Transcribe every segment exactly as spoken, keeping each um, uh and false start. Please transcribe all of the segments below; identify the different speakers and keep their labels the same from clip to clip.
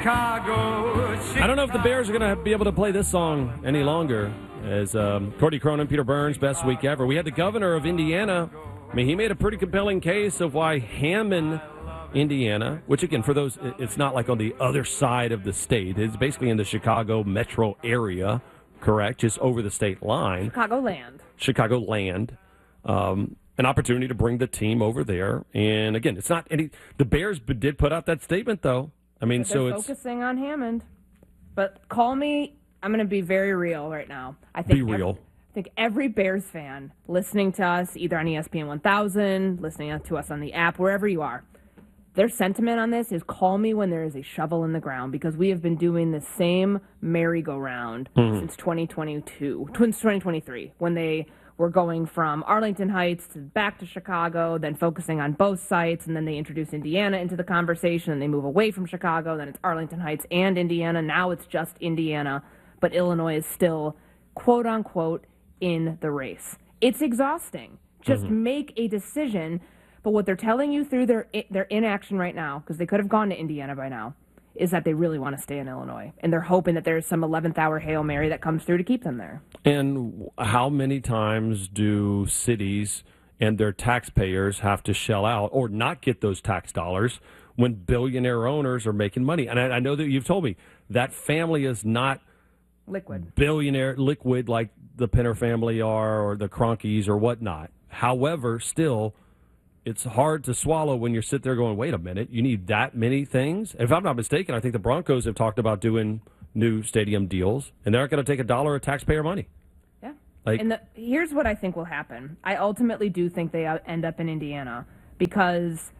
Speaker 1: Chicago, Chicago.
Speaker 2: I don't know if the Bears are going to be able to play this song any longer. As um, Courtney Cronin, Peter Burns, best week ever. We had the governor of Indiana. I mean, he made a pretty compelling case of why Hammond, Indiana, which, again, for those, it's not like on the other side of the state. It's basically in the Chicago metro area, correct? Just over the state line.
Speaker 3: Chicagoland.
Speaker 2: Chicagoland. Um, an opportunity to bring the team over there. And, again, it's not any – the Bears did put out that statement, though. I mean,
Speaker 3: but
Speaker 2: so
Speaker 3: they're
Speaker 2: it's –
Speaker 3: focusing on Hammond. But call me – I'm going to be very real right now. I think
Speaker 2: Be real.
Speaker 3: Every, I think every Bears fan listening to us, either on E S P N one thousand, listening to us on the app, wherever you are, their sentiment on this is call me when there is a shovel in the ground, because we have been doing the same merry-go-round mm-hmm. since twenty twenty-two, since twenty twenty-three, when they were going from Arlington Heights to back to Chicago, then focusing on both sites, and then they introduce Indiana into the conversation, and they move away from Chicago, then it's Arlington Heights and Indiana. Now it's just Indiana. But Illinois is still, quote-unquote, in the race. It's exhausting. Just mm-hmm. make a decision. But what they're telling you through their their inaction right now, because they could have gone to Indiana by now, is that they really want to stay in Illinois. And they're hoping that there's some eleventh hour Hail Mary that comes through to keep them there.
Speaker 2: And how many times do cities and their taxpayers have to shell out or not get those tax dollars when billionaire owners are making money? And I, I know that you've told me that family is not
Speaker 3: liquid,
Speaker 2: billionaire, liquid like the Penner family are or the Cronkies or whatnot. However, still, it's hard to swallow when you're sitting there going, wait a minute, you need that many things? If I'm not mistaken, I think the Broncos have talked about doing new stadium deals, and they're not going to take a dollar of taxpayer money.
Speaker 3: Yeah.
Speaker 2: Like,
Speaker 3: and the, here's what I think will happen. I ultimately do think they end up in Indiana because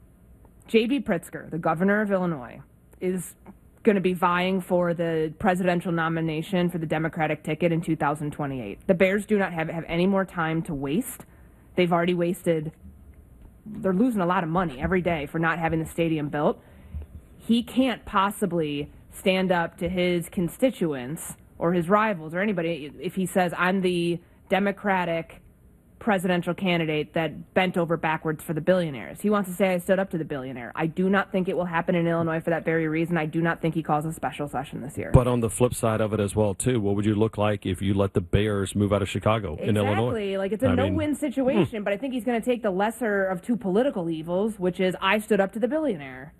Speaker 3: J B. Pritzker, the governor of Illinois, is going to be vying for the presidential nomination for the Democratic ticket in two thousand twenty-eight. The Bears do not have, have any more time to waste. They've already wasted, they're losing a lot of money every day for not having the stadium built. He can't possibly stand up to his constituents or his rivals or anybody if he says, I'm the Democratic presidential candidate that bent over backwards for the billionaires. He wants to say, I stood up to the billionaire. I do not think it will happen in Illinois for that very reason. I do not think he calls a special session this year.
Speaker 2: But on the flip side of it as well, too, what would you look like if you let the Bears move out of Chicago
Speaker 3: exactly.
Speaker 2: in Illinois?
Speaker 3: Exactly. Like, it's a
Speaker 2: I
Speaker 3: no-win
Speaker 2: mean,
Speaker 3: situation,
Speaker 2: hmm.
Speaker 3: but I think he's going to take the lesser of two political evils, which is, I stood up to the billionaire.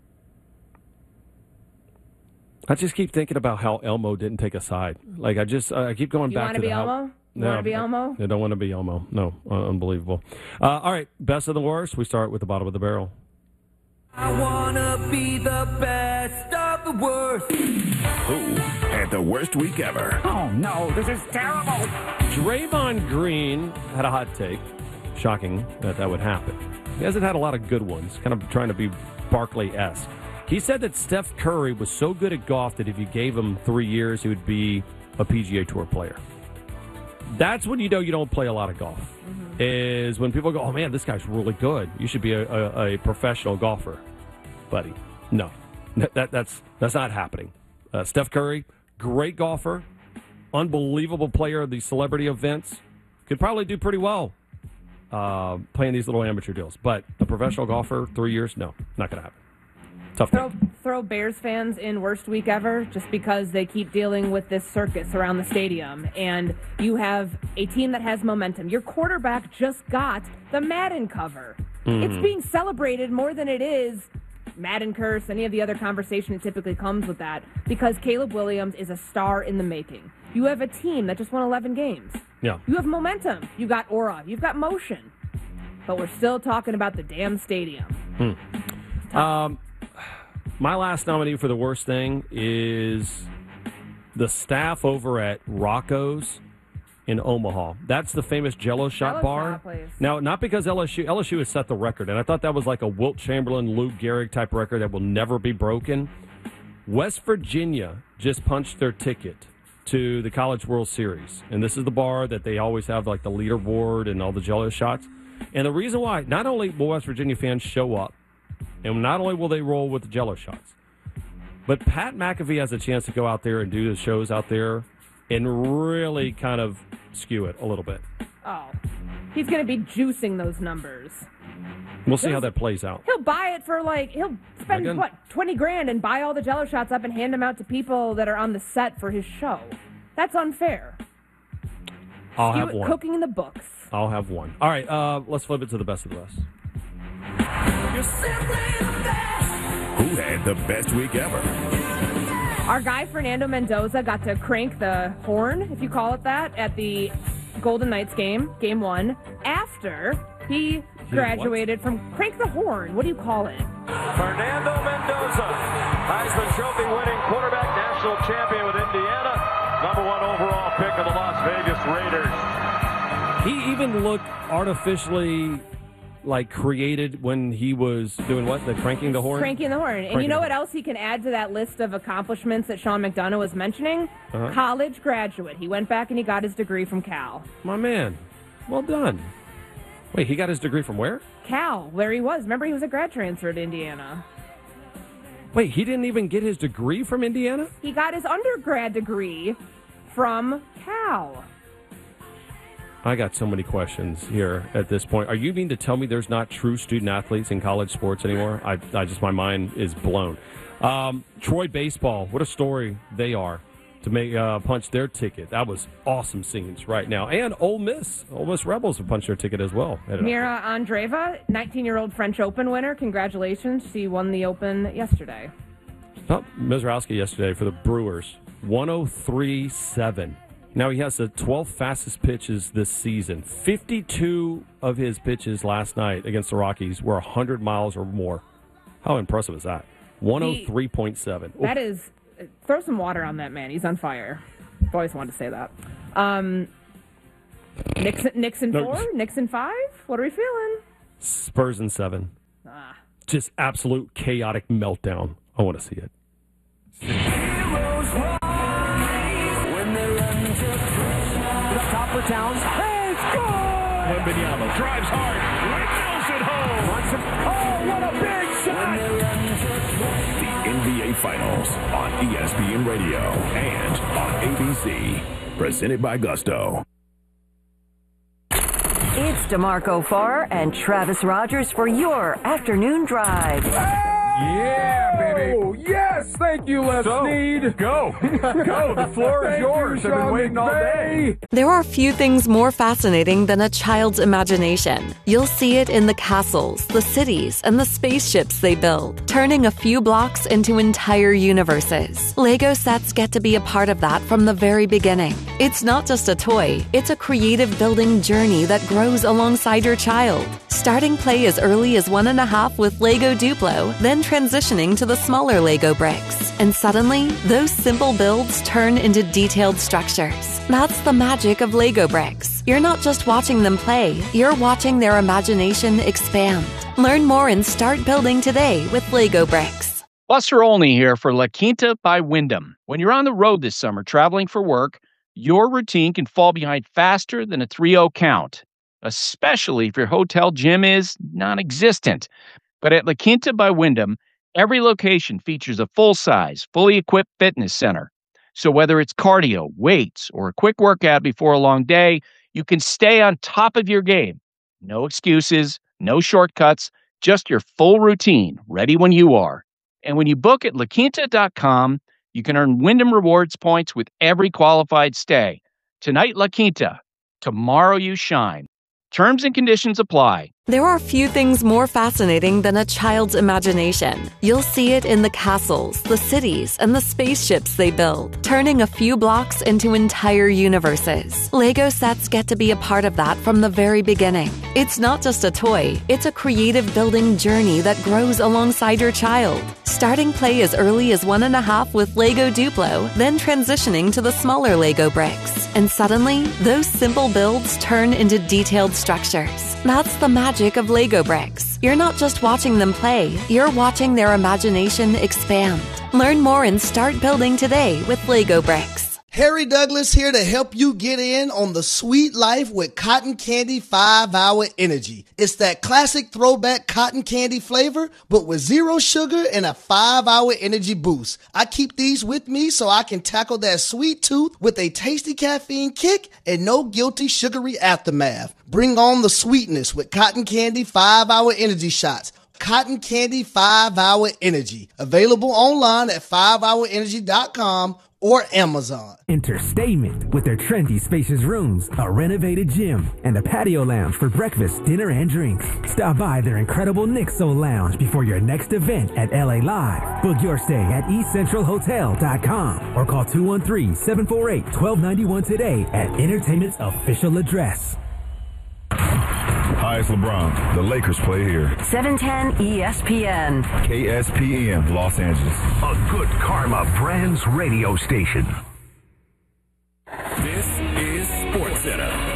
Speaker 2: I just keep thinking about how Elmo didn't take a side. Like, I just, uh, I keep going
Speaker 3: you
Speaker 2: back to
Speaker 3: be
Speaker 2: the
Speaker 3: Elmo?
Speaker 2: how...
Speaker 3: You
Speaker 2: no,
Speaker 3: want to be Elmo?
Speaker 2: I, I don't want to be Elmo. No, uh, unbelievable. Uh, all right, best of the worst. We start with the bottom of the barrel.
Speaker 1: I want to be the best of the worst.
Speaker 4: Who had the worst week ever?
Speaker 1: Oh, no, this is terrible.
Speaker 2: Draymond Green had a hot take. Shocking that that would happen. He hasn't had a lot of good ones, kind of trying to be Barkley-esque. He said that Steph Curry was so good at golf that if you gave him three years, he would be a P G A Tour player. That's when you know you don't play a lot of golf, mm-hmm. is when people go, oh, man, this guy's really good. You should be a, a, a professional golfer. Buddy, no. That, that, that's that's not happening. Uh, Steph Curry, great golfer, unbelievable player of these celebrity events, could probably do pretty well uh, playing these little amateur deals. But a professional golfer, three years, no, not going to happen. Tough
Speaker 3: throw,
Speaker 2: thing.
Speaker 3: throw Bears fans in worst week ever just because they keep dealing with this circus around the stadium. And you have a team that has momentum. Your quarterback just got the Madden cover. Mm. It's being celebrated more than it is Madden curse, any of the other conversation that typically comes with that, because Caleb Williams is a star in the making. You have a team that just won eleven games.
Speaker 2: Yeah.
Speaker 3: You have momentum. You got aura. You've got motion. But we're still talking about the damn stadium.
Speaker 2: Hmm. Um... My last nominee for the worst thing is the staff over at Rocco's in Omaha. That's the famous Jello shot
Speaker 3: Jello
Speaker 2: bar.
Speaker 3: shot place.
Speaker 2: Now, not because L S U L S U has set the record, and I thought that was like a Wilt Chamberlain, Lou Gehrig type record that will never be broken. West Virginia just punched their ticket to the College World Series, and this is the bar that they always have like the leaderboard and all the Jello shots. And the reason why, not only will West Virginia fans show up, and not only will they roll with the Jello shots, but Pat McAfee has a chance to go out there and do the shows out there and really kind of skew it a little bit.
Speaker 3: Oh, he's going to be juicing those numbers.
Speaker 2: We'll see how that plays out.
Speaker 3: He'll buy it for like he'll spend
Speaker 2: Again.
Speaker 3: what twenty grand and buy all the Jello shots up and hand them out to people that are on the set for his show. That's unfair.
Speaker 2: I'll
Speaker 3: He
Speaker 2: have
Speaker 3: w-
Speaker 2: one.
Speaker 3: Cooking in the books.
Speaker 2: I'll have one. All right, uh, let's flip it to the best of the best.
Speaker 1: You're simply the best.
Speaker 4: Who had the best week ever?
Speaker 3: Our guy Fernando Mendoza got to crank the horn, if you call it that, at the Golden Knights game, game one, after he graduated from crank the horn. What do you call it?
Speaker 5: Fernando Mendoza, Heisman Trophy winning quarterback, national champion with Indiana, number one overall pick of the Las Vegas Raiders.
Speaker 2: He even looked artificially like created when he was doing what? The cranking the horn?
Speaker 3: Cranking the horn. And
Speaker 2: Cranking
Speaker 3: you know
Speaker 2: the
Speaker 3: what
Speaker 2: horn.
Speaker 3: else he can add to that list of accomplishments that Sean McDonough was mentioning?
Speaker 2: Uh-huh.
Speaker 3: College graduate. He went back and he got his degree from Cal.
Speaker 2: My man. Well done. Wait, he got his degree from where?
Speaker 3: Cal, where he was. Remember, he was a grad transfer to Indiana.
Speaker 2: Wait, he didn't even get his degree from Indiana?
Speaker 3: He got his undergrad degree from Cal.
Speaker 2: I got so many questions here at this point. Are you mean to tell me there's not true student athletes in college sports anymore? I, I just, my mind is blown. Um, Troy baseball, what a story they are to make uh, punch their ticket. That was awesome scenes right now. And Ole Miss, Ole Miss Rebels have punched their ticket as well.
Speaker 3: Mira Andreeva, nineteen-year-old French Open winner. Congratulations. She won the Open yesterday.
Speaker 2: Oh, Mizrowski yesterday for the Brewers, one oh three point seven. Now he has the twelfth fastest pitches this season. fifty-two of his pitches last night against the Rockies were one hundred miles or more. How impressive is that? one oh three point seven.
Speaker 3: That is, throw some water on that man. He's on fire. I've always wanted to say that. Um, Nixon, Nixon
Speaker 2: No.
Speaker 3: four, Nixon five. What are we feeling?
Speaker 2: Spurs in seven.
Speaker 3: Ah.
Speaker 2: Just absolute chaotic meltdown. I want to see it.
Speaker 1: Heroes rise when they run to the top for Towns. Hey, score!
Speaker 4: Wembanyama drives hard, drills it home.
Speaker 1: Wants him. Oh, what a big shot!
Speaker 4: The N B A Finals on E S P N Radio and on A B C. Presented by Gusto.
Speaker 6: It's DeMarco Farr and Travis Rogers for your afternoon drive.
Speaker 7: Yeah, baby.
Speaker 8: Oh, yes. Thank you, Les
Speaker 7: So,
Speaker 8: Snead.
Speaker 7: Go. Go. The floor is
Speaker 8: Thank
Speaker 7: yours.
Speaker 8: you,
Speaker 7: I've been
Speaker 8: Sean
Speaker 7: waiting all day.
Speaker 9: There are few things more fascinating than a child's imagination. You'll see it in the castles, the cities, and the spaceships they build, turning a few blocks into entire universes. Lego sets get to be a part of that from the very beginning. It's not just a toy, it's a creative building journey that grows alongside your child. Starting play as early as one and a half with Lego Duplo, then transitioning to the smaller Lego bricks. And suddenly, those simple builds turn into detailed structures. That's the magic of Lego bricks. You're not just watching them play, you're watching their imagination expand. Learn more and start building today with Lego bricks.
Speaker 10: Buster Olney here for La Quinta by Wyndham. When you're on the road this summer traveling for work, your routine can fall behind faster than a three oh count, especially if your hotel gym is non-existent. But at La Quinta by Wyndham, every location features a full-size, fully equipped fitness center. So whether it's cardio, weights, or a quick workout before a long day, you can stay on top of your game. No excuses, no shortcuts, just your full routine, ready when you are. And when you book at la quinta dot com, you can earn Wyndham Rewards points with every qualified stay. Tonight, La Quinta. Tomorrow, you shine. Terms and conditions apply.
Speaker 9: There are few things more fascinating than a child's imagination. You'll see it in the castles, the cities, and the spaceships they build, turning a few blocks into entire universes. Lego sets get to be a part of that from the very beginning. It's not just a toy, it's a creative building journey that grows alongside your child. Starting play as early as one and a half with Lego Duplo, then transitioning to the smaller Lego bricks. And suddenly, those simple builds turn into detailed structures. That's the magic of Lego bricks. You're not just watching them play, you're watching their imagination expand. Learn more and start building today with Lego bricks.
Speaker 11: Harry Douglas here to help you get in on the sweet life with Cotton Candy five hour Energy. It's that classic throwback cotton candy flavor, but with zero sugar and a five hour energy boost. I keep these with me so I can tackle that sweet tooth with a tasty caffeine kick and no guilty sugary aftermath. Bring on the sweetness with Cotton Candy five hour Energy shots. Cotton Candy five hour Energy. Available online at five hour energy dot com or Amazon.
Speaker 12: Enter Statement with their trendy, spacious rooms, a renovated gym, and a patio lounge for breakfast, dinner, and drinks. Stop by their incredible Nixo Lounge before your next event at L A Live. Book your stay at east central hotel dot com or call two one three, seven four eight, one two nine one today at Entertainment's official address.
Speaker 13: Hi, it's LeBron. The Lakers play here.
Speaker 6: seven ten E S P N.
Speaker 13: K S P M, Los Angeles.
Speaker 14: A Good Karma Brands radio station.
Speaker 4: This is SportsCenter.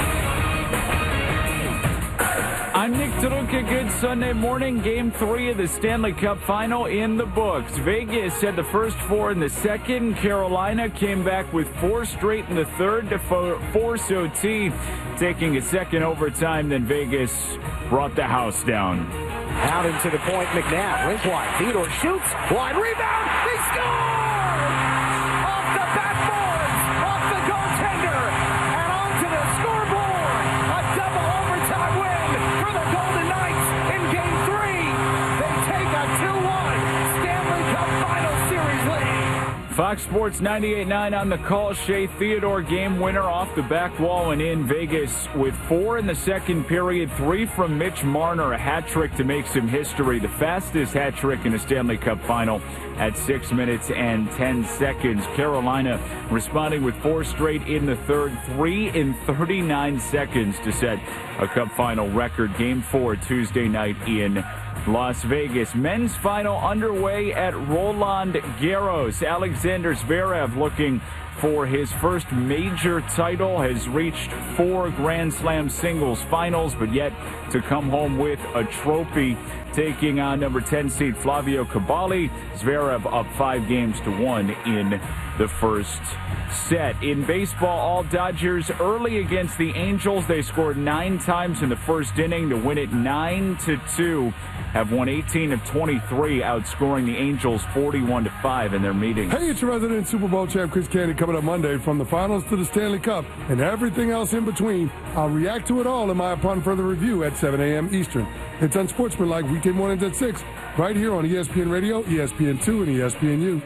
Speaker 15: I'm Nick Taruka. Good Sunday morning. Game three of the Stanley Cup Final in the books. Vegas had the first four in the second. Carolina came back with four straight in the third to force O T, taking a second overtime. Then Vegas brought the house down.
Speaker 1: Out into the point, McNabb. Rink wide. Theodore shoots. Wide rebound. They score! Off the backboards. Off the goaltender. And onto the scoreboard. A double overtime win for the Golden Knights in Game three. They take a two one Stanley Cup Final Series lead.
Speaker 15: Fox Sports ninety-eight point nine on the call. Shea Theodore, game winner off the back wall and in. Vegas with four in the second period, three from Mitch Marner, a hat trick to make some history. The fastest hat trick in a Stanley Cup Final at six minutes and ten seconds. Carolina responding with four straight in the third, three in thirty-nine seconds to set a Cup Final record. Game four Tuesday night in Las Vegas. Men's final underway at Roland Garros. Alexander Zverev looking for his first major title, has reached four Grand Slam singles finals, but yet to come home with a trophy, taking on number ten seed Flavio Cabali. Zverev up five games to one in the first set. In baseball, all Dodgers early against the Angels. They scored nine times in the first inning to win it nine to two. Have won eighteen of twenty-three, outscoring the Angels forty-one to five in their meetings.
Speaker 16: Hey, it's your resident Super Bowl champ Chris Candy coming up Monday. From the finals to the Stanley Cup and everything else in between, I'll react to it all in my Upon Further Review at seven a.m. Eastern. It's Unsportsmanlike weekday mornings at six, right here on E S P N Radio, E S P N two, and E S P N U.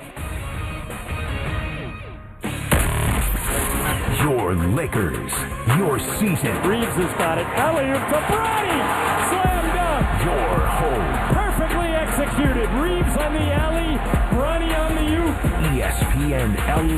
Speaker 14: Your Lakers, your season.
Speaker 1: Reeves has got it. Alley-oop to Bronny. Slam dunk.
Speaker 14: Your home.
Speaker 1: Perfectly executed. Reeves on the alley. Bronny on the oop.
Speaker 14: E S P N L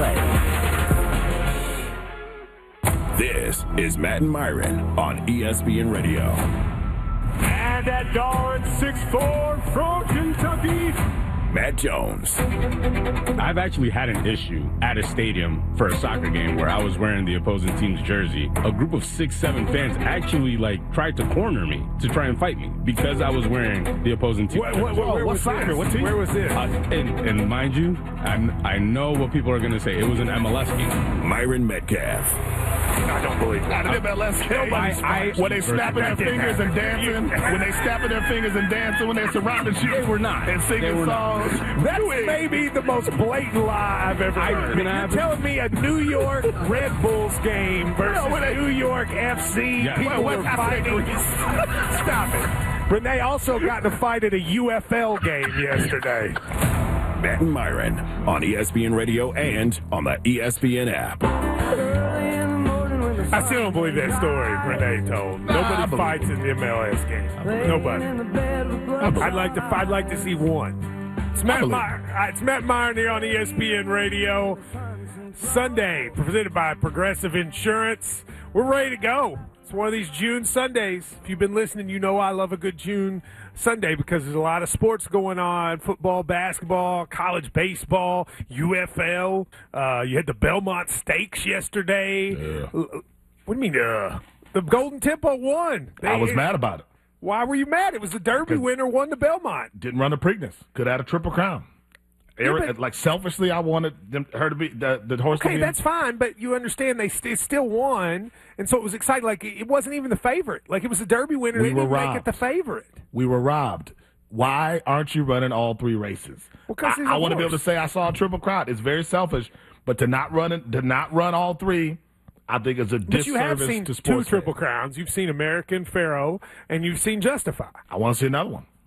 Speaker 14: A.
Speaker 4: This is Matt and Myron on E S P N Radio.
Speaker 1: And at guard, six four from Kentucky,
Speaker 4: Matt Jones.
Speaker 17: I've actually had an issue at a stadium for a soccer game where I was wearing the opposing team's jersey. A group of six, seven fans actually like tried to corner me to try and fight me because I was wearing the opposing team's jersey.
Speaker 1: What, what, what, what soccer? What team? Where was this?
Speaker 17: Uh, and, and mind you, I, I know what people are going to say. It was an M L S game.
Speaker 4: Myron Metcalf.
Speaker 18: I don't believe that. Not an M L S game. I, when they snapping their fingers and dancing, when they snapping their fingers and dancing, when they're surrounding you,
Speaker 17: they were not.
Speaker 18: And singing
Speaker 17: were
Speaker 18: songs.
Speaker 17: Not.
Speaker 1: That's maybe the most blatant lie I've ever heard. You're telling me a New York Red Bulls game versus no, they, New York F C, yeah. people well, were fighting. Stop it. But they also got in a fight at a U F L game yesterday.
Speaker 4: Matt and Myron on E S P N Radio and on the E S P N app.
Speaker 1: I still don't believe that story Renee told. Nobody nah, fights in the M L S game. Nobody. I'd like to. I'd like to see one. It's Matt Meyer. It's Matt Meyer here on E S P N Radio. Sunday, presented by Progressive Insurance. We're ready to go. It's one of these June Sundays. If you've been listening, you know I love a good June Sunday because there's a lot of sports going on. Football, basketball, college baseball, U F L. Uh, you had the Belmont Stakes yesterday.
Speaker 18: Yeah.
Speaker 1: What do you mean, uh? The Golden Tempo won. They,
Speaker 18: I was mad about it.
Speaker 1: Why were you mad? It was the Derby winner won the Belmont.
Speaker 18: Didn't run the Preakness. Could have had a triple crown. Eric,
Speaker 1: Yeah, but-
Speaker 18: like selfishly, I wanted them, her to be the, the horse. to
Speaker 1: Okay,
Speaker 18: be
Speaker 1: that's fine, but you understand they st- still won, and so it was exciting. Like it wasn't even the favorite. Like it was a Derby winner.
Speaker 18: We
Speaker 1: They
Speaker 18: were
Speaker 1: didn't even make it
Speaker 18: robbed.
Speaker 1: the favorite.
Speaker 18: We were robbed. Why aren't you running all three races?
Speaker 1: Well, 'cause he's
Speaker 18: I,
Speaker 1: a
Speaker 18: I want to be able to
Speaker 1: horse.
Speaker 18: say I saw a triple crown. It's very selfish, but to not run it, to not run all three, I think is a
Speaker 1: But
Speaker 18: disservice
Speaker 1: you have seen
Speaker 18: to
Speaker 1: two
Speaker 18: sports.
Speaker 1: Triple
Speaker 18: fans.
Speaker 1: Crowns. You've seen American Pharaoh, and you've seen Justify.
Speaker 18: I want to see another one.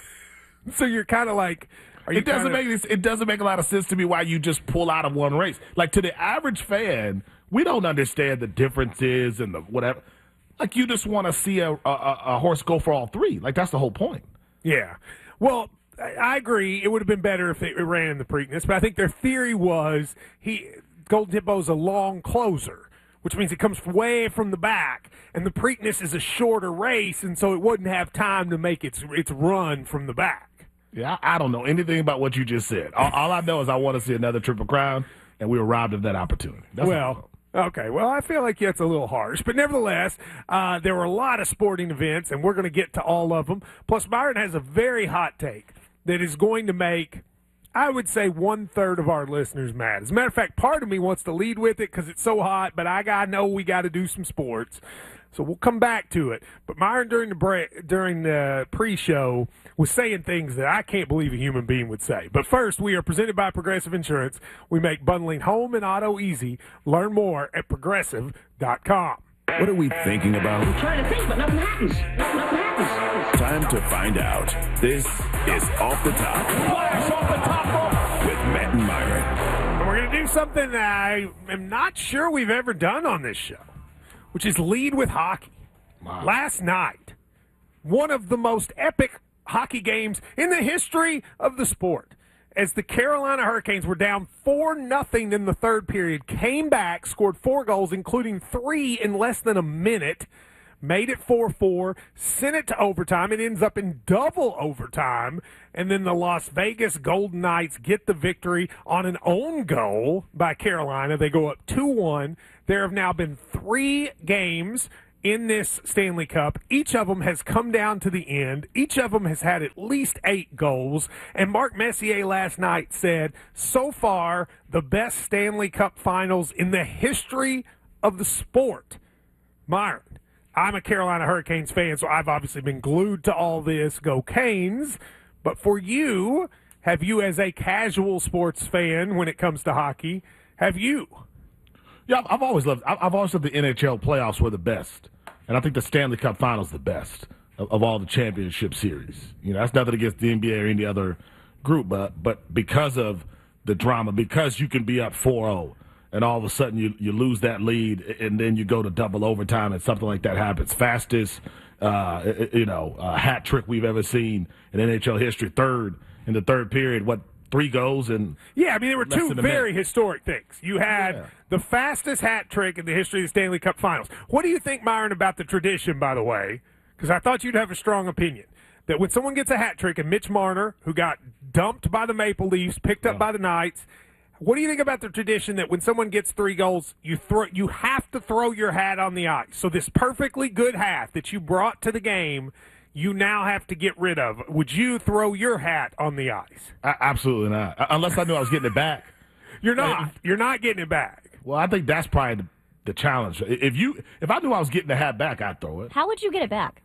Speaker 1: So you're kind of like, are you
Speaker 18: It doesn't
Speaker 1: kinda,
Speaker 18: make it doesn't make a lot of sense to me why you just pull out of one race. Like to the average fan, we don't understand the differences and the whatever. Like you just want to see a, a a horse go for all three. Like that's the whole point.
Speaker 1: Yeah. Well, I I agree. It would have been better if it ran in the Preakness, but I think their theory was he Golden Hippo's a long closer, which means it comes way from the back, and the Preakness is a shorter race, and so it wouldn't have time to make its its run from the back.
Speaker 18: Yeah, I, I don't know anything about what you just said. All, all I know is I want to see another Triple Crown, and we were robbed of that opportunity. That's all I know.
Speaker 1: Well, okay. Well, I feel like that's a little harsh, but nevertheless, uh, there were a lot of sporting events, and we're going to get to all of them. Plus, Byron has a very hot take that is going to make, I would say, one third of our listeners mad. As a matter of fact, part of me wants to lead with it because it's so hot, but I got know we got to do some sports. So we'll come back to it. But Myron during the break, during the pre-show was saying things that I can't believe a human being would say. But first, we are presented by Progressive Insurance. We make bundling home and auto easy. Learn more at progressive dot com.
Speaker 4: What are we thinking about?
Speaker 19: I'm trying to think, but nothing happens. Nothing happens.
Speaker 4: Time to find out. This is Off the Top.
Speaker 1: Flash off the top rope.
Speaker 4: With Matt and Myron.
Speaker 1: And we're going to do something that I am not sure we've ever done on this show, which is lead with hockey.
Speaker 18: Wow.
Speaker 1: Last night, one of the most epic hockey games in the history of the sport, as the Carolina Hurricanes were down four nothing in the third period, came back, scored four goals, including three in less than a minute, made it four four, sent it to overtime. It ends up in double overtime, and then the Las Vegas Golden Knights get the victory on an own goal by Carolina. They go up two one. There have now been three games in this Stanley Cup. Each of them has come down to the end. Each of them has had at least eight goals. And Mark Messier last night said, so far, the best Stanley Cup finals in the history of the sport. Myron, I'm a Carolina Hurricanes fan, so I've obviously been glued to all this. Go Canes. But for you, have you as a casual sports fan when it comes to hockey, have you?
Speaker 18: Yeah, I've always loved. I've always said the N H L playoffs were the best, and I think the Stanley Cup Finals the best of, of all the championship series. You know, that's nothing against the N B A or any other group, but but because of the drama, because you can be up four oh, and all of a sudden you you lose that lead, and then you go to double overtime, and something like that happens. Fastest, uh, you know, uh, hat trick we've ever seen in N H L history. Third in the third period. What? Three goals and
Speaker 1: yeah, I mean there were
Speaker 18: less
Speaker 1: two
Speaker 18: than a
Speaker 1: very
Speaker 18: minute.
Speaker 1: historic things. You had
Speaker 18: Yeah.
Speaker 1: the fastest hat trick in the history of the Stanley Cup Finals. What do you think, Myron, about the tradition? By the way, because I thought you'd have a strong opinion that when someone gets a hat trick, and Mitch Marner, who got dumped by the Maple Leafs, picked up by the Knights. What do you think about the tradition that when someone gets three goals, you throw you have to throw your hat on the ice? So this perfectly good hat that you brought to the game, you now have to get rid of. Would you throw your hat on the ice?
Speaker 18: I, absolutely not. Uh, Unless I knew I was getting it back.
Speaker 1: You're not. You're not getting it back.
Speaker 18: Well, I think that's probably the, the challenge. If you, if I knew I was getting the hat back, I'd throw it.
Speaker 20: How would you get it back?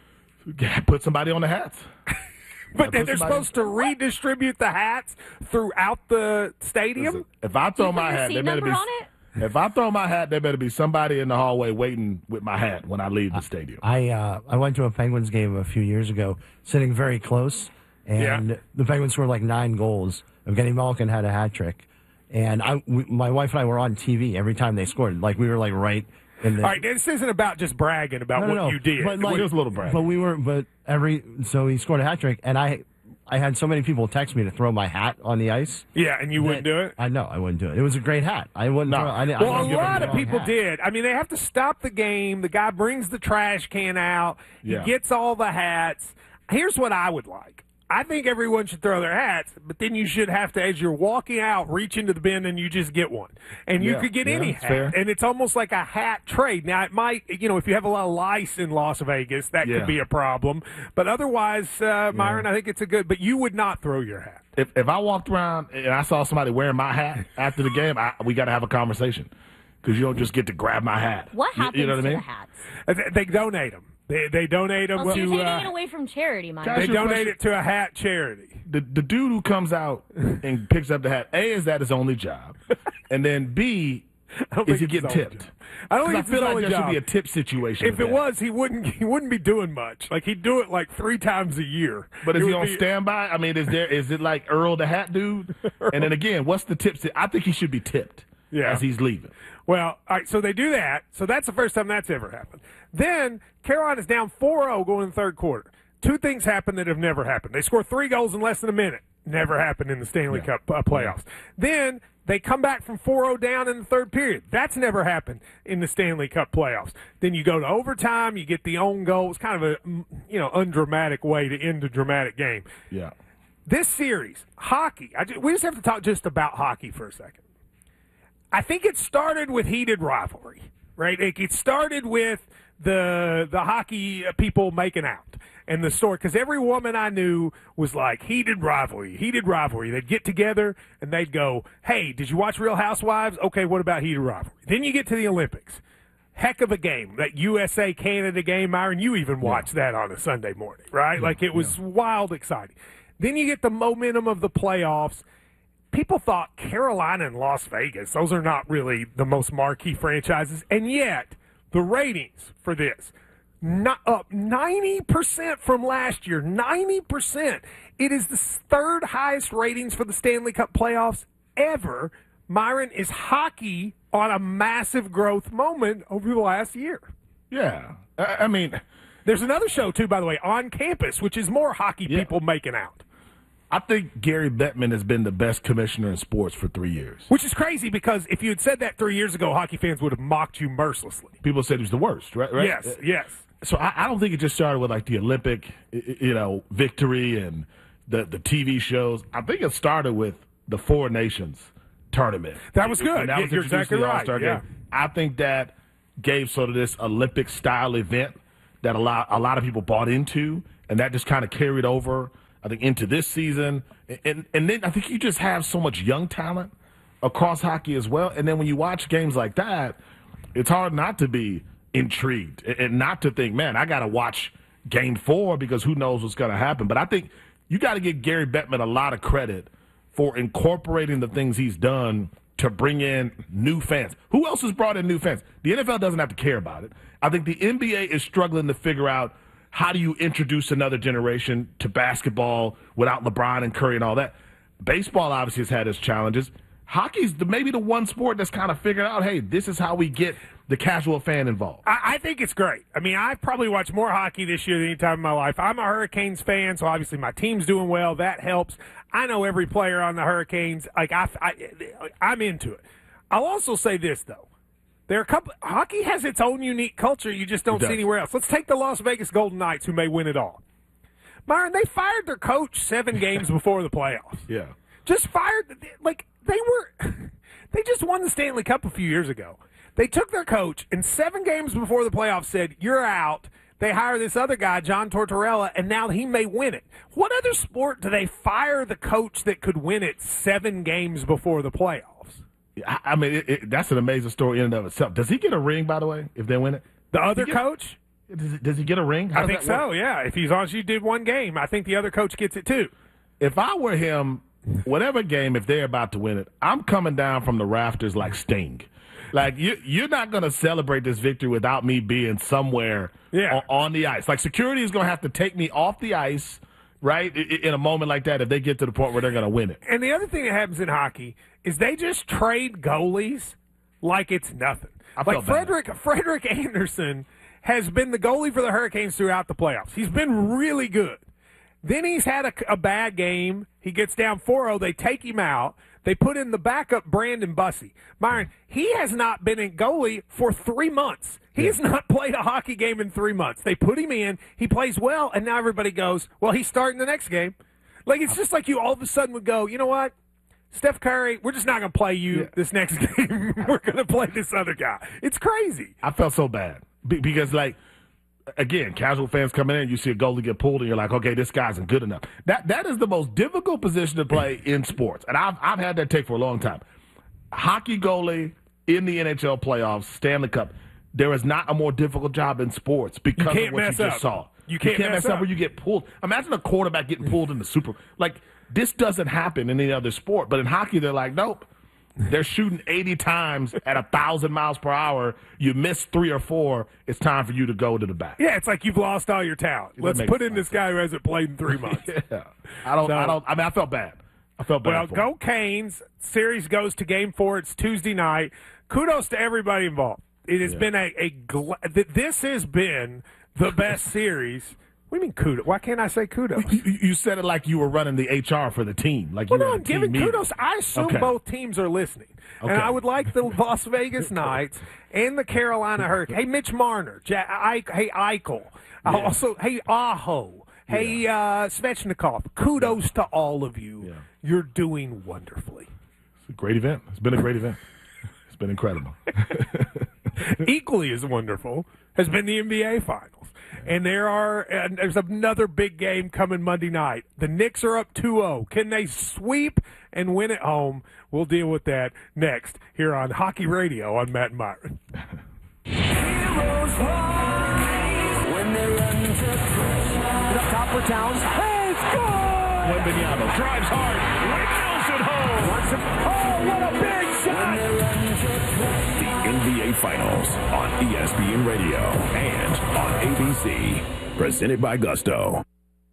Speaker 18: Put somebody on the hats.
Speaker 1: But then
Speaker 18: put
Speaker 1: they're
Speaker 18: somebody-
Speaker 1: supposed to redistribute the hats throughout the stadium?
Speaker 18: Listen, if I throw my hat, there better be. If I throw my hat, there better be somebody in the hallway waiting with my hat when I leave the stadium.
Speaker 21: I uh, I went to a Penguins game a few years ago, sitting very close, and
Speaker 18: Yeah.
Speaker 21: the Penguins scored like nine goals. Evgeny Malkin had a hat trick, and I, we, my wife and I were on T V every time they scored. Like we were like right in the.
Speaker 1: All right, this isn't about just bragging about
Speaker 21: No, no,
Speaker 1: what
Speaker 21: no.
Speaker 1: you did.
Speaker 21: But like,
Speaker 18: It was a little brag.
Speaker 21: But we were, but every so he scored a hat trick, and I, I had so many people text me to throw my hat on the ice.
Speaker 1: Yeah, and you wouldn't do it?
Speaker 21: I know I wouldn't do it. It was a great hat. I wouldn't.
Speaker 1: No.
Speaker 21: Throw, I, didn't- I
Speaker 1: well,
Speaker 21: wouldn't
Speaker 1: a
Speaker 21: give him
Speaker 1: lot
Speaker 21: the
Speaker 1: of
Speaker 21: wrong
Speaker 1: people
Speaker 21: hat.
Speaker 1: did. I mean, they have to stop the game. The guy brings the trash can out. He
Speaker 21: Yeah.
Speaker 1: gets all the hats. Here's what I would like. I think everyone should throw their hats, but then you should have to, as you're walking out, reach into the bin and you just get one. And you
Speaker 18: Yeah,
Speaker 1: could get
Speaker 18: yeah,
Speaker 1: any
Speaker 18: it's
Speaker 1: hat.
Speaker 18: fair.
Speaker 1: And it's almost like a hat trade. Now, it might, you know, if you have a lot of lice in Las Vegas, that
Speaker 18: Yeah.
Speaker 1: could be a problem. But otherwise, uh, Myron, I think it's a good, but you would not throw your hat.
Speaker 18: If if I walked around and I saw somebody wearing my hat after the game, I, we got to have a conversation because you don't just get to grab my hat.
Speaker 20: What
Speaker 18: You-
Speaker 20: happens
Speaker 18: you know what
Speaker 20: to
Speaker 18: I mean?
Speaker 20: the hats?
Speaker 1: Uh, They, they donate them. They, they donate them
Speaker 20: Oh, so
Speaker 1: to.
Speaker 20: you're taking
Speaker 1: uh,
Speaker 20: it away from charity, Mike.
Speaker 1: they donate it to a hat charity.
Speaker 18: The the dude who comes out and picks up the hat, A, is that his only job, and then B, is he getting tipped?
Speaker 1: I don't
Speaker 18: 'Cause
Speaker 1: think
Speaker 18: I
Speaker 1: it's
Speaker 18: feel
Speaker 1: his
Speaker 18: like
Speaker 1: only
Speaker 18: there
Speaker 1: job.
Speaker 18: should be a tip situation.
Speaker 1: If
Speaker 18: with
Speaker 1: it
Speaker 18: that.
Speaker 1: was, he wouldn't. He wouldn't be doing much. Like he'd do it like three times a year.
Speaker 18: But is
Speaker 1: It
Speaker 18: he
Speaker 1: would
Speaker 18: on
Speaker 1: be-
Speaker 18: standby? I mean, is there is it like Earl the Hat Dude? And then again, what's the tips? I think he should be tipped
Speaker 1: Yeah.
Speaker 18: as he's leaving.
Speaker 1: Well, all right, so they do that. So that's the first time that's ever happened. Then Carolina's down four oh going in the third quarter. Two things happen that have never happened. They score three goals in less than a minute. Never happened in the Stanley
Speaker 18: Yeah.
Speaker 1: Cup uh, playoffs. Then they come back from four oh down in the third period. That's never happened in the Stanley Cup playoffs. Then you go to overtime, you get the own goal. It's kind of a mm, you know undramatic way to end a dramatic game.
Speaker 18: Yeah.
Speaker 1: This series, hockey, I ju- we just have to talk just about hockey for a second. I think it started with heated rivalry, right? It, it started with the the hockey people making out and the story, because every woman I knew was like heated rivalry, heated rivalry. They'd get together and they'd go, "Hey, did you watch Real Housewives? Okay, what about heated rivalry?" Then you get to the Olympics. Heck of a game, that U S A Canada game, Myron. You even watched that on a Sunday morning, right?
Speaker 18: Yeah,
Speaker 1: like it was wild exciting. Then you get the momentum of the playoffs. People thought Carolina and Las Vegas, those are not really the most marquee franchises. And yet, the ratings for this, not up ninety percent from last year. ninety percent. It is the third highest ratings for the Stanley Cup playoffs ever. Myron, is hockey on a massive growth moment over the last year.
Speaker 18: Yeah. I, I mean,
Speaker 1: there's another show, too, by the way, On Campus, which is more hockey
Speaker 18: Yeah.
Speaker 1: people making out.
Speaker 18: I think Gary Bettman has been the best commissioner in sports for three years.
Speaker 1: Which is crazy because if you had said that three years ago, hockey fans would have mocked you mercilessly.
Speaker 18: People said he was the worst, right? right?
Speaker 1: Yes, yes.
Speaker 18: So I, I don't think it just started with like the Olympic, y- y- you know, victory and the the T V shows. I think it started with the Four Nations tournament.
Speaker 1: That was good.
Speaker 18: And that
Speaker 1: Yeah,
Speaker 18: was
Speaker 1: you're
Speaker 18: introduced
Speaker 1: exactly
Speaker 18: to the
Speaker 1: right,
Speaker 18: All-Star
Speaker 1: yeah.
Speaker 18: game. I think that gave sort of this Olympic style event that a lot a lot of people bought into, and that just kind of carried over, I think, into this season. And and then I think you just have so much young talent across hockey as well. And then when you watch games like that, it's hard not to be intrigued and- and not to think, man, I got to watch game four because who knows what's going to happen. But I think you got to give Gary Bettman a lot of credit for incorporating the things he's done to bring in new fans. Who else has brought in new fans? The N F L doesn't have to care about it. I think the N B A is struggling to figure out how do you introduce another generation to basketball without LeBron and Curry and all that. Baseball obviously has had its challenges. Hockey's the, maybe the one sport that's kind of figured out, hey, this is how we get the casual fan involved.
Speaker 1: I, I think it's great. I mean, I've probably watched more hockey this year than any time in my life. I'm a Hurricanes fan, so obviously my team's doing well. That helps. I know every player on the Hurricanes. Like I, I, I'm into it. I'll also say this though: there are a couple. Hockey has its own unique culture you just don't
Speaker 18: It does.
Speaker 1: see anywhere else. Let's take the Las Vegas Golden Knights, who may win it all. Myron, they fired their coach seven games before the playoffs.
Speaker 18: Yeah.
Speaker 1: Just fired. Like they were. They just won the Stanley Cup a few years ago. They took their coach, and seven games before the playoffs said, "You're out." They hire this other guy, John Tortorella, and now he may win it. What other sport do they fire the coach that could win it seven games before the playoffs?
Speaker 18: I, I mean, it, it, that's an amazing story in and of itself. Does he get a ring, by the way, if they win it?
Speaker 1: The other
Speaker 18: Does he get-
Speaker 1: coach?
Speaker 18: Does, does he get a ring? How
Speaker 1: I
Speaker 18: does
Speaker 1: think
Speaker 18: that
Speaker 1: so,
Speaker 18: work?
Speaker 1: yeah. If he's on, you did one game, I think the other coach gets it too.
Speaker 18: If I were him, whatever game, if they're about to win it, I'm coming down from the rafters like Sting. Like, you, you're not going to celebrate this victory without me being somewhere
Speaker 1: Yeah.
Speaker 18: on, on the ice. Like, security is going to have to take me off the ice, right, i- i- in a moment like that if they get to the point where they're going to win it.
Speaker 1: And the other thing that happens in hockey is they just trade goalies like it's nothing.
Speaker 18: I
Speaker 1: Like
Speaker 18: felt bad.
Speaker 1: Frederick Frederick Anderson has been the goalie for the Hurricanes throughout the playoffs. He's been really good. Then he's had a, a bad game. He gets down four oh. They take him out. They put in the backup Brandon Bussey. Myron, he has not been in goalie for three months. He has not played a hockey game in three months. They put him in. He plays well, and now everybody goes, well, he's starting the next game. Like, it's just like you all of a sudden would go, you know what? Steph Curry, we're just not going to play you yeah. this next game. We're going to play this other guy. It's crazy.
Speaker 18: I felt so bad Be- because, like, again, casual fans coming in, you see a goalie get pulled, and you're like, okay, this guy isn't good enough. That That is the most difficult position to play in sports, and I've, I've had that take for a long time. Hockey goalie in the N H L playoffs, Stanley Cup, there is not a more difficult job in sports because of what you just
Speaker 1: up.
Speaker 18: saw.
Speaker 1: You can't,
Speaker 18: you can't mess, mess up when you get pulled. Imagine a quarterback getting pulled in the Super Like, this doesn't happen in any other sport, but in hockey, they're like, nope. They're shooting eighty times at one thousand miles per hour. You miss three or four, it's time for you to go to the back.
Speaker 1: Yeah, it's like you've lost all your talent. Let's put in this guy who hasn't played in three months.
Speaker 18: yeah. I don't, so, I don't, I mean, I felt bad. I felt bad
Speaker 1: Well,
Speaker 18: for
Speaker 1: go
Speaker 18: him.
Speaker 1: Canes. Series goes to game four. It's Tuesday night. Kudos to everybody involved. It has yeah. been a, a gl- this has been the best series. What do you mean kudos? Why can't I say kudos?
Speaker 18: You, you said it like you were running the H R for the team. Like
Speaker 1: well,
Speaker 18: you
Speaker 1: no,
Speaker 18: were
Speaker 1: I'm giving
Speaker 18: meeting.
Speaker 1: kudos. I assume
Speaker 18: okay.
Speaker 1: both teams are listening.
Speaker 18: Okay.
Speaker 1: And I would like the Las Vegas Knights and the Carolina Hurricanes. Hey, Mitch Marner. Ja- I- hey, Eichel. Yeah. Also, hey, Aho. Hey, yeah. uh, Svechnikov. Kudos to all of you. Yeah. You're doing wonderfully.
Speaker 18: It's a great event. It's been a great event. It's been incredible.
Speaker 1: Equally as wonderful has been the N B A Finals. And there are and there's another big game coming Monday night. The Knicks are up two oh. Can they sweep and win at home? We'll deal with that next here on Hockey Radio on Matt and Myron.
Speaker 20: Heroes rise when they run to push up top for Towns. Hey, score!
Speaker 18: Wembanyama drives hard. Drills it home.
Speaker 20: Oh, what a big shot!
Speaker 4: The N B A Finals on E S P N Radio and on A B C. Presented by Gusto.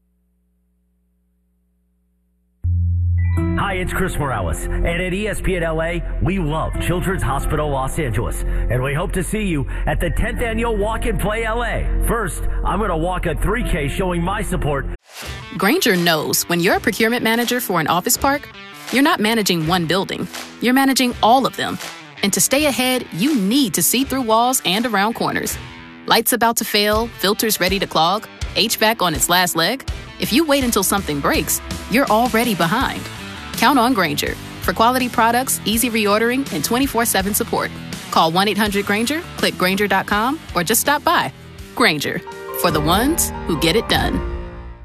Speaker 22: Hi, it's Chris Morales, and at E S P N L A, we love Children's Hospital Los Angeles, and we hope to see you at the tenth Annual Walk and Play L A. First, I'm going to walk a three K showing my support.
Speaker 23: Grainger knows when you're a procurement manager for an office park, you're not managing one building, you're managing all of them. And to stay ahead, you need to see through walls and around corners. Lights about to fail, filters ready to clog, H V A C on its last leg. If you wait until something breaks, you're already behind. Count on Grainger for quality products, easy reordering, and twenty-four seven support. Call one eight hundred Grainger, click Grainger dot com, or just stop by. Grainger, for the ones who get it done.